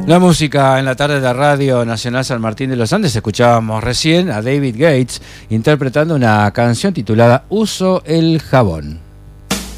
La música en la tarde de Radio Nacional San Martín de los Andes. Escuchábamos recién a David Gates interpretando una canción titulada Uso el jabón.